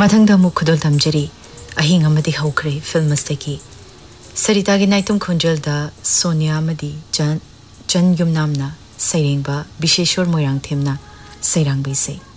मथंगदा मुख खुदोल तमजरी अहिंग अमदी हौखरे फिल्म मस्तकी सरिता की नाइतुम खुंजलदा सोनिया अमदी चन युमनामना सैरेंगबा विशेश्वर मोयरांग थेमना सैरांग बैसे